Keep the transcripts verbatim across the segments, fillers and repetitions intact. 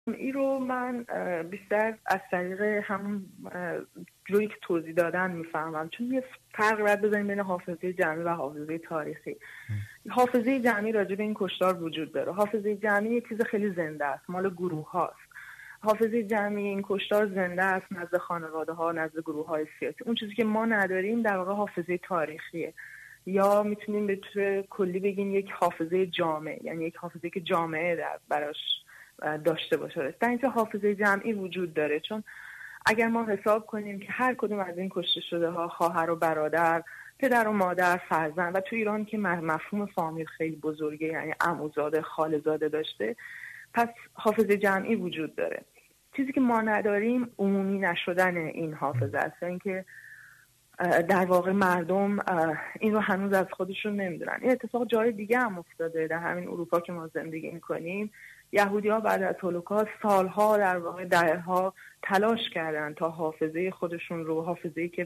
این رو من بیشتر از طریق همون جوری که توضیح دادن میفهمم، چون یه فرق باید بزنیم بین حافظه جمعی و حافظه تاریخی. حافظه جمعی راجع به این کشتار وجود داره. حافظه جمعی یه چیز خیلی زنده است، مال گروه هاست. حافظه جمعی این کشتار زنده است نزد خانواده ها، نزد گروه های سیاسی. اون چیزی که ما نداریم در واقع حافظه تاریخیه، یا میتونیم به طور کلی بگیم یک حافظه جامع، یعنی یک حافظه که جامعه در براش داشته باشه. در اینجا حافظه جمعی وجود داره، چون اگر ما حساب کنیم که هر کدوم از این کشته شده ها خواهر و برادر، پدر و مادر، فرزند، و تو ایران که مفهوم فامیل خیلی بزرگه، یعنی عموزاده، خاله‌زاده داشته، پس حافظه جمعی وجود داره. چیزی که ما نداریم عمومی نشدن این حافظه است، اینکه در واقع مردم این رو هنوز از خودشون نمیدونن. این اتفاق جای دیگه هم افتاده، در همین اروپا که ما زندگی میکنیم. یهودی‌ها بعد از هولوکاست سالها، در واقع دهه‌ها تلاش کردن تا حافظه خودشون رو، حافظه‌ای که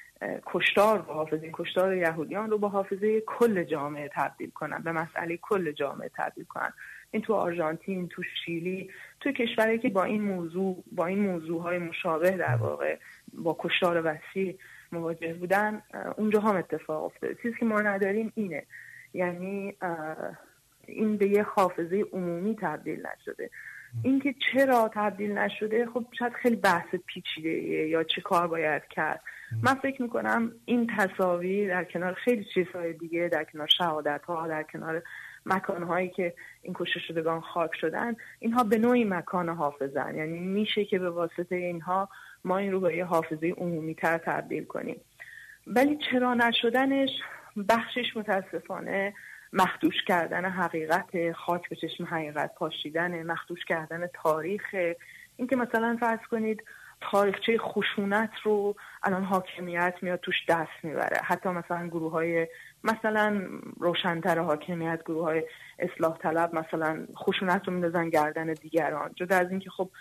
کشتار رو، حافظه کشتار یهودیان رو با حافظه کل جامعه تبدیل کنن، به مسئله کل جامعه تبدیل کنن. این تو آرژانتین، تو شیلی، تو کشورهایی که با این موضوع با این موضوعهای مشابه در واقع با کشتار وسیع مواجه بودن، اونجا هم اتفاق افتاده. چیزی که ما نداریم اینه، یعنی این به یه حافظه عمومی تبدیل نشده. اینکه چرا تبدیل نشده، خب شاید خیلی بحث پیچیده‌ایه یا چه کار باید کرد. من فکر میکنم این تصاویر در کنار خیلی چیزهای دیگه، در کنار شهادت‌ها، در کنار مکانهایی که این کشته شدگان خاک شدن، اینها به نوعی مکان حافظن. یعنی میشه که به واسطه اینها ما این رو به یه حافظه عمومی تر تبدیل کنیم. ولی چرا نشدنش بخشش متاسفانه مخدوش کردن حقیقت، خاک به چشم حقیقت پاشیدن، مخدوش کردن تاریخ. این که مثلا فرض کنید تاریخچه خشونت رو الان حاکمیت میاد توش دست میبره، حتی مثلا گروه های مثلا روشن‌تر حاکمیت، گروه های اصلاح طلب مثلا خشونت رو میندازن گردن دیگران. جدا از این که خب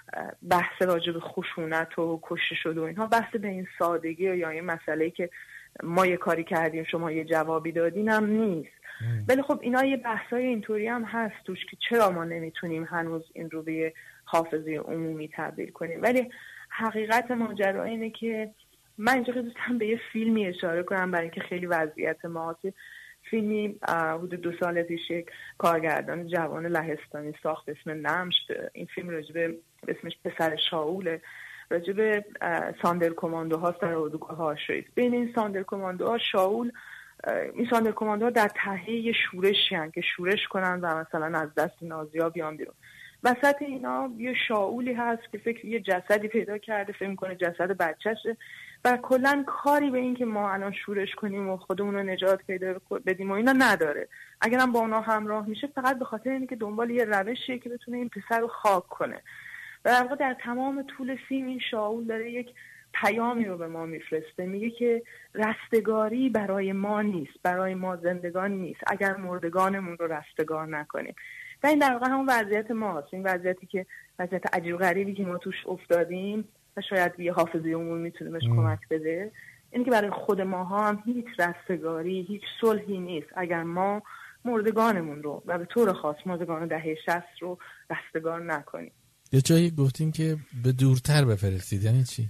بحث راجع به خشونت و کشته شده و اینها بحث به این سادگی یا این مسئله‌ای که ما یه کاری کردیم شما یه جوابی دادین هم نیست. ولی خب اینا یه بحثای اینطوری هم هست توش که چرا ما نمیتونیم هنوز این رو به حافظه عمومی تبدیل کنیم. ولی حقیقت ماجرا اینه که من اینجا دوستم به یه فیلمی اشاره کنم برای اینکه خیلی وضعیت ما. فیلمی حدود دو سال پیش یک کارگردان جوان لهستانی ساخت اسم نمشت. این فیلم راجب اسمش پسر شاوله، راجب ساندر کماندو هاست در اردوگاه آشویتس. بین این ساندر کماندو ها شاول، این ساندر کماندو ها در تهیه شورشی هستند که شورش کنن و مثلا از دست نازی‌ها بیان بیرون. وسط اینا یه شاولی هست که فکر یه جسدی پیدا کرده، فکر می‌کنه جسد بچه‌شه و کلا کاری به این که ما الان شورش کنیم و خودمون رو نجات پیدا بدیم و اینا نداره. اگرم با اونا همراه میشه فقط به خاطر اینه که دنبال یه روشیه که بتونه این پسر رو خاک کنه. و در واقع در تمام طول فیلم این شاول داره یک پیامی رو به ما میفرسته، میگه که رستگاری برای ما نیست، برای ما زندگان نیست اگر مردگانمون رو رستگار نکنیم. و این در واقع همون وضعیت ماست، این وضعیتی که وضعیت عجیب غریبی که ما توش افتادیم و شاید یه حافظه عمومی میتونه بهش کمک بده. این که برای خود ماها هم هیچ رستگاری، هیچ صلحی نیست اگر ما مردگانمون رو و به طور خاص مردگان دهه شصت رو رستگار نکنیم. یه جایی گفتیم که به دورتر بفرستید، یعنی چی؟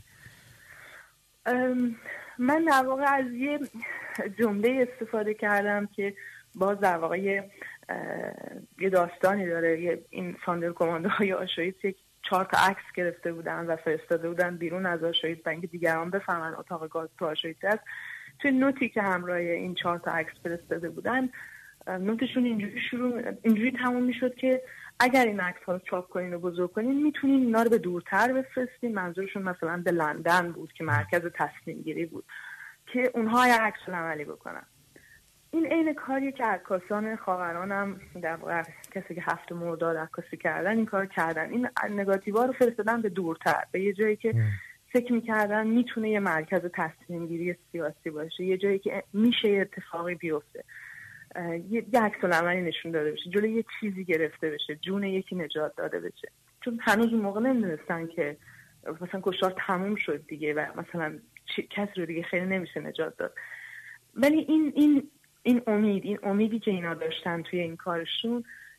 من در واقع از یه جمله استفاده کردم که باز در واقع یه, یه داستانی داره. یه این ساندر کماندوهای آشویتس یک چهار تا عکس گرفته بودن و فرستاده بودن بیرون از آشویتس برای اینکه دیگران بفهمن اتاق گاز تو آشویتس هست. توی نوتی که همراه این چهار تا عکس فرستاده بودن، نوتشون اینجوری شروع اینجوری تموم میشد که اگر این عکس ها رو چاپ کنین و بزرگ کنین میتونین اینا رو به دورتر بفرستین. منظورشون مثلا به لندن بود که مرکز تصمیم گیری بود، که اونها یه عکس العملی بکنن. این عین کاریه که عکاسان خاوران هم در واقع کسی که هفت مرداد عکاسی کردن این کار کردن. این نگاتیوا رو فرستادن به دورتر، به یه جایی که فکر میکردن میتونه یه مرکز تصمیم گیری سیاسی باشه، یه جایی که میشه یه اتفاقی بیفته، یه عکس العملی نشون داده بشه، جلوی یه چیزی گرفته بشه، جون یکی نجات داده بشه. چون هنوز اون موقع نمیدونستن که مثلا کشتار تموم شد دیگه و مثلا کسی رو دیگه خیلی نمیشه نجات داد. ولی این این این امید این امیدی که اینا داشتن توی این کارشون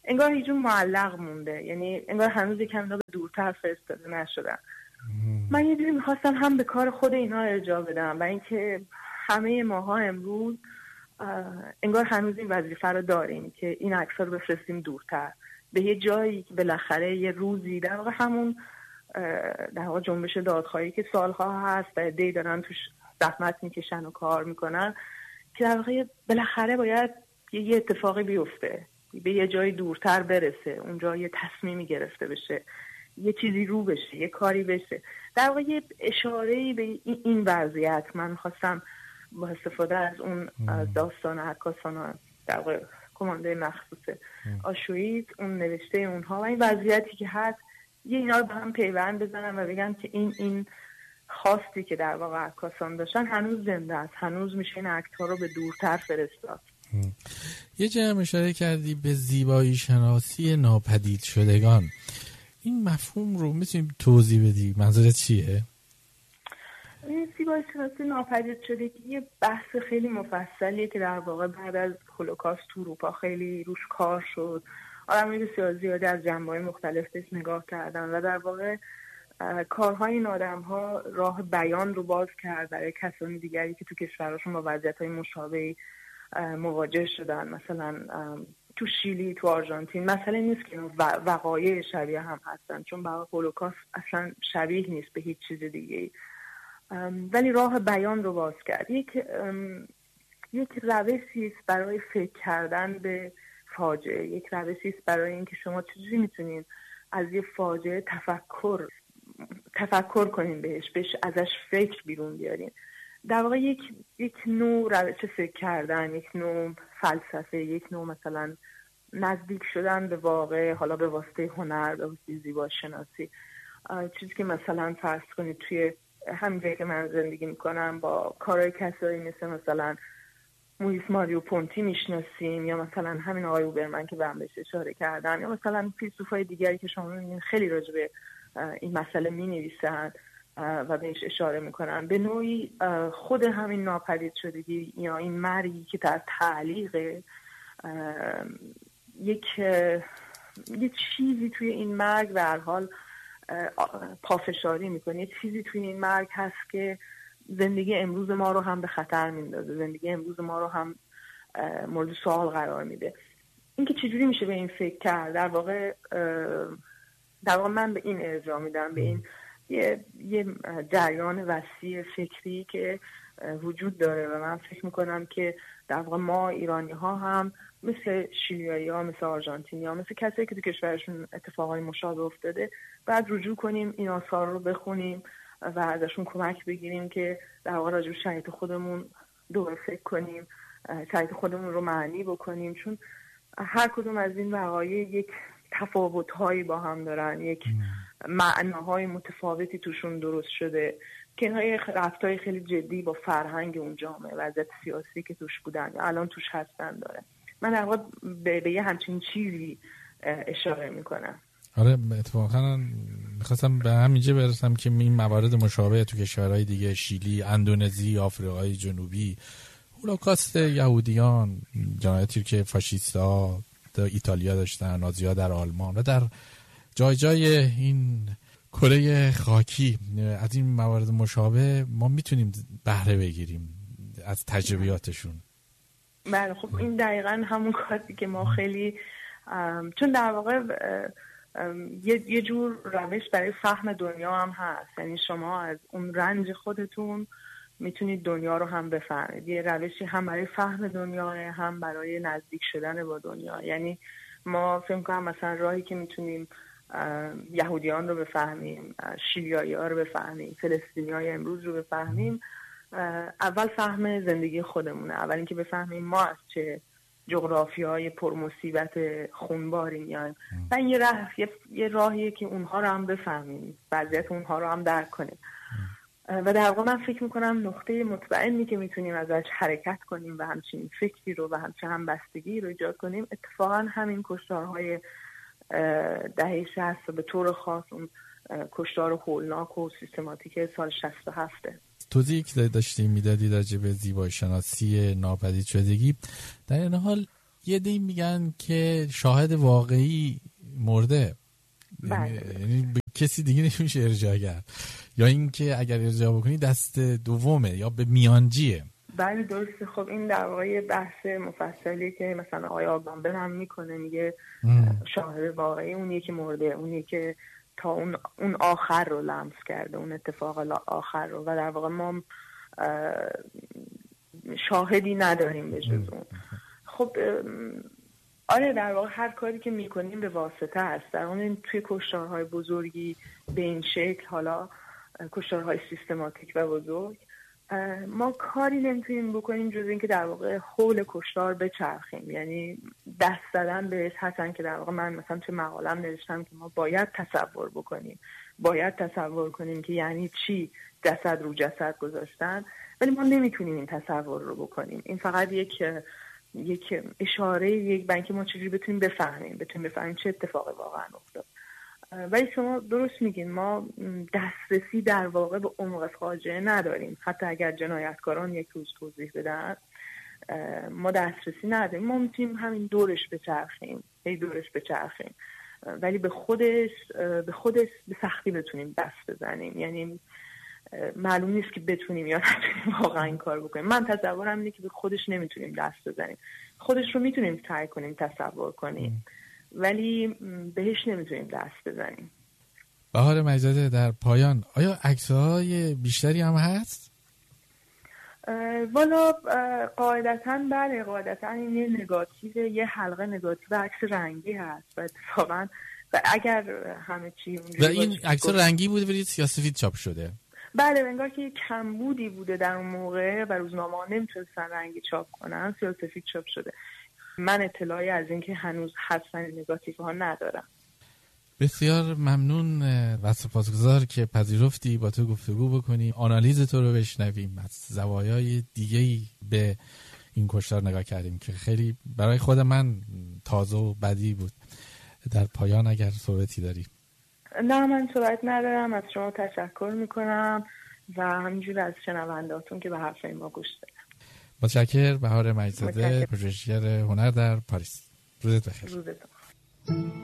انگار هیچ جور معلق مونده، یعنی انگار هنوز یکم اینا به دورتر فرستاده نشدن. من یه جوری میخواستم هم به کار خود اینا ارجاع بدم و اینکه همه ماها امروز انگار هنوز این وظیفه رو داریم که این عکس‌ها رو بفرستیم دورتر به یه جایی که بالاخره یه روزی در واقع همون در واقع جنبش دادخواهی که سالها هست و عده‌ای دارن توش زحمت میکشن و کار میکنن که در واقع بالاخره باید یه اتفاقی بیفته، به یه جای دورتر برسه، اونجا یه تصمیمی گرفته بشه، یه چیزی رو بشه، یه کاری بشه. در واقع یه اشاره‌ای به این وضعیت من خواستم با استفاده از اون داستان عکاسان در واقع کمانده مخصوص آشویتز، اون نوشته اونها و این وضعیتی که هست، یه اینا رو به هم پیوند بزنم و بگم که این این خواستی که در واقع عکاسان داشتن هنوز زنده است، هنوز میشه این عکس‌ها رو به دورتر فرستاد. یه جا هم اشاره کردی به زیبایی شناسی ناپدید شدگان. این مفهوم رو میتونی توضیح بدی؟ منظورت چیه؟ این زیبایی شناسی ناپدید شدگی یه بحث خیلی مفصلیه که در واقع بعد از هولوکاست تو اروپا خیلی روش کار شد. آدمای بسیار زیادی از جنبه‌های مختلف بهش نگاه کردن و در واقع کارهای این آدم‌ها راه بیان رو باز کرد برای کسانی دیگری که تو کشورشون با وضعیت‌های مشابهی مواجه شدن. مثلا تو شیلی، تو آرژانتین مسئله نیست که وقایع شبیه هم هستن، چون برای هولوکاست اصلا شبیه نیست به هیچ چیز دیگه، ولی راه بیان رو باز کرد. یک یک روشی است برای فکر کردن به فاجعه، یک روشی است برای اینکه شما چجوری میتونین از یه فاجعه تفکر تفکر کنین بهش بهش ازش فکر بیرون بیارین. در واقع یک یک نوع روش فکر کردن، یک نوع فلسفه، یک نوع مثلا نزدیک شدن به واقع، حالا به واسطه هنر، به واسطه زیبایی شناسی. چیزی که مثلا فرض کنید توی همین جایی که من زندگی میکنم با کارهای کسایی مثل مثلا مویس ماریو پونتی میشناسیم، یا مثلا همین آقای اوبرمن که بهم بهش اشاره کردن، یا مثلا فیلسوفای دیگری که شما میبینید خیلی راجع به این مسئله مینویسن و بهش اشاره میکنن. به نوعی خود همین ناپدید شدگی یا این مرگی که در تعلیق یک یه چیزی توی این مرگ به هر حال پافشاری میکنه، یه چیزی توی این مرگ هست که زندگی امروز ما رو هم به خطر میندازه، زندگی امروز ما رو هم مورد سوال قرار میده. اینکه چجوری میشه به این فکر کرد، در واقع در واقع من به این ارجاع میدم، به این یه یه جریان وسیع فکری که وجود داره و من فکر میکنم که در واقع ما ایرانی ها هم مثل شیلیایی ها، مثل آرژانتینی ها، مثل کسایی که تو کشورشون اتفاقای مشابه افتاده بعد رجوع کنیم، این آثار رو بخونیم و ازشون کمک بگیریم که در واقع راجع به شرایط خودمون دوباره فکر کنیم، شرایط خودمون رو معنی بکنیم، چون هر کدوم از این وقایع یک تفاوت‌هایی با هم دارن، یک معناهای متفاوتی توشون درست شده که اینها ربطای خیلی جدی با فرهنگ اون جامعه، وضعیت سیاسی که توش بودن یا الان توش هستن داره. من در واقع به, به یه همچین چیزی اشاره میکنم. آره اتفاقا میخواستم به همینجا برسم که این موارد مشابه تو کشورهای دیگه، شیلی، اندونزی، آفریقای جنوبی، هولوکاست یهودیان، جنایاتی که فاشیستا در ایتالیا داشتن، نازی‌ها در آلمان و در جای جای این کره خاکی از این موارد مشابه ما میتونیم بهره بگیریم از تجربیاتشون. بله خب این دقیقاً همون کاری که ما خیلی چون در واقع یه یه جور روش برای فهم دنیا هم هست، یعنی شما از اون رنج خودتون میتونید دنیا رو هم بفهمید. یه روشی هم برای فهم دنیا، هم برای نزدیک شدن با دنیا. یعنی ما فکر کنم مثلا راهی که میتونیم یهودیان رو بفهمیم، شیلیایی ها رو بفهمیم، فلسطینی های امروز رو بفهمیم، اول فهم زندگی خودمونه. اول اینکه بفهمیم ما از چه جغرافیای پرمصیبت خونباری میایم و این یه راه یه, یه راهیه که اونها رو هم بفهمیم، وضعیت اونها رو هم درک کنیم. و در واقع من فکر میکنم نقطه مطمئنی که میتونیم ازش حرکت کنیم و همچین فکری رو و همچین همبستگی رو ایجاد کنیم اتفاقا همین کشتارهای دهه شصت و به طور خاص اون کشتار هولناک و سیستماتیک سال شصت و هفت. توضیحی که داشتیم میدادی راجع به زیبایی شناسی ناپدید شدگی، در این حال یه دی میگن که شاهد واقعی مرده، یعنی به کسی دیگه نمیشه ارجاع کرد، یا اینکه اگر ارجاع بکنی دست دومه یا به میانجیه. بله درسته. خب این در واقع بحث مفصلی که مثلا آقای آگامبر هم میکنه، میگه شاهد واقعی اونیه که مرده، اونیه که تا اون اون آخر رو لمس کرده، اون اتفاق آخر رو، و در واقع ما شاهدی نداریم به جز اون. خب آره در واقع هر کاری که میکنیم به واسطه هست. در اون توی کشتارهای بزرگی به این شکل، حالا کشتارهای سیستماتیک و بزرگ، ما کاری نمیتونیم بکنیم جز اینکه در واقع حول کشتار بچرخیم، یعنی دست زدن بهش هستن که در واقع من مثلا توی مقالم نوشتم که ما باید تصور بکنیم، باید تصور کنیم که یعنی چی جسد رو جسد گذاشتن، ولی ما نمیتونیم این تصور رو بکنیم. این فقط یک یک اشاره، یک بنک ما چجوری بتونیم بفهمیم بتونیم بفهمیم چه اتفاقی واقعا افتاد. ولی شما درست میگین، ما دسترسی در واقع به عمق فاجعه نداریم. حتی اگر جنایتکاران یک روز توضیح بدن، ما دسترسی نداریم. ما میتونیم همین دورش بچرخیم، هی دورش بچرخیم، ولی به خودش به خودش به سختی بتونیم دست بزنیم. یعنی معلوم نیست که بتونیم یا نتونیم واقعا این کار بکنیم. من تصورم اینه که به خودش نمیتونیم دست بزنیم. خودش رو میتونیم سعی کنیم تصور کنیم، ولی بهش نمیتونیم دست بزنیم. بهار مجیدزاده، در پایان آیا عکس‌های بیشتری هم هست؟ والا قاعدتاً بله، قاعدتاً این یه نگاتیو، یه حلقه نگاتیو عکس رنگی هست و اتفاقاً و اگر همه چی و این عکس رنگی بوده ولی سیاه‌سفید چاپ شده. بله، انگار که کمبودی بوده در اون موقع و روزنامه‌ها نمیتونستن رنگی چاپ کنن، سیاه‌سفید چاپ شده. من اطلاعی از اینکه هنوز هستن نگاتیوها ندارم. بسیار ممنون و سپاسگزار که پذیرفتی با تو گفتگو بکنی، آنالیز تو رو بشنویم، از زوایای دیگه‌ای به این کشتار نگاه کردیم که خیلی برای خود من تازه و بدی بود. در پایان اگر صحبتی داری؟ نه، من صحبت ندارم. از شما تشکر میکنم و همینجور از شنوندهاتون که به حرف ما گوش دادن. متشکرم. بهار مجیدزاده، پژوهشگر هنر در پاریس. روزت بخیر. روزت بخیر.